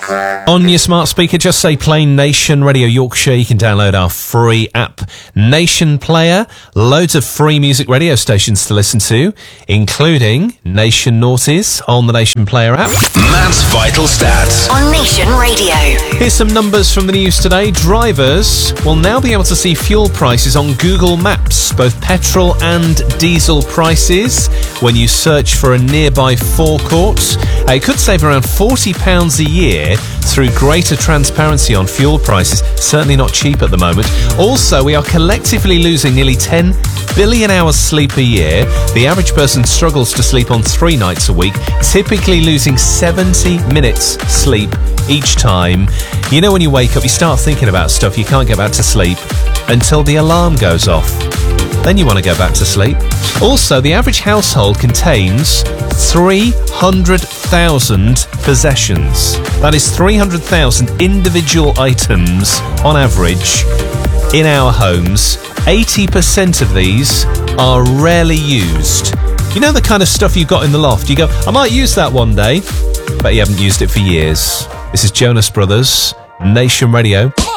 On your smart speaker, just say play Nation Radio Yorkshire. You can download our free app, Nation Player. Loads of free music radio stations to listen to, including Nation Noughties on the Nation Player app. Matt's Vital Stats on Nation Radio. Here's some numbers from the news today. Drivers will now be able to see fuel prices on Google Maps, both petrol and diesel prices, when you search for a nearby forecourt. It could save around £40 a year through greater transparency on fuel prices. Certainly not cheap at the moment. Also, we are collectively losing nearly 10 billion hours sleep a year. The average person struggles to sleep on 3 nights a week, typically losing 70 minutes sleep each time. You know, when you wake up, you start thinking about stuff, you can't get back to sleep until the alarm goes off. Then you want to go back to sleep. Also, the average household contains 300,000 possessions. That is 300,000 individual items on average in our homes. 80% of these are rarely used. You know, the kind of stuff you've got in the loft. You go, I might use that one day, but you haven't used it for years. This is Jonas Brothers, Nation Radio.